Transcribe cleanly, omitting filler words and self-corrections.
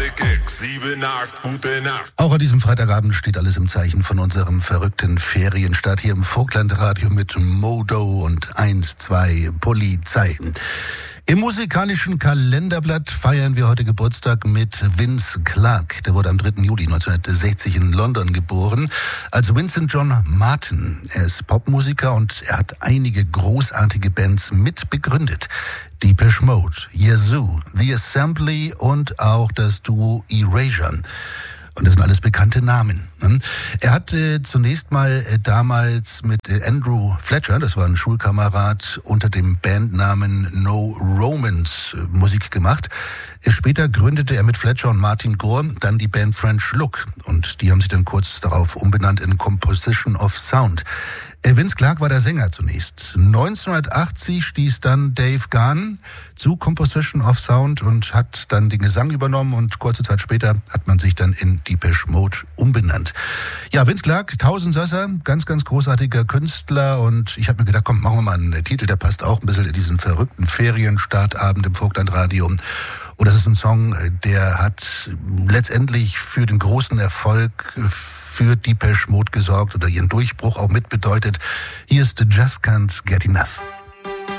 Auch an diesem Freitagabend steht alles im Zeichen von unserem verrückten Ferienstart hier im Vogtlandradio mit Modo und 1-2 Polizei. Im musikalischen Kalenderblatt feiern wir heute Geburtstag mit Vince Clarke. Der wurde am 3. Juli 1960 in London geboren als Vincent John Martin. Er ist Popmusiker und er hat einige großartige Bands mitbegründet. Depeche Mode, Yazoo, The Assembly und auch das Duo Erasure. Und das sind alles bekannte Namen. Er hat zunächst mal damals mit Andrew Fletcher, das war ein Schulkamerad, unter dem Bandnamen No Romance Musik gemacht. Später gründete er mit Fletcher und Martin Gore dann die Band French Look. Und die haben sich dann kurz darauf umbenannt in Composition of Sound. Vince Clarke war der Sänger zunächst. 1980 stieß dann Dave Gahan zu Composition of Sound und hat dann den Gesang übernommen und kurze Zeit später hat man sich dann in Depeche Mode umbenannt. Ja, Vince Clarke, Tausendsasser, ganz, ganz großartiger Künstler und ich habe mir gedacht, komm, machen wir mal einen Titel, der passt auch ein bisschen in diesen verrückten Ferienstartabend im Vogtlandradio. Und das ist ein Song, der hat letztendlich für den großen Erfolg für Depeche Mode gesorgt oder ihren Durchbruch auch mitbedeutet. Hier ist Just Can't Get Enough.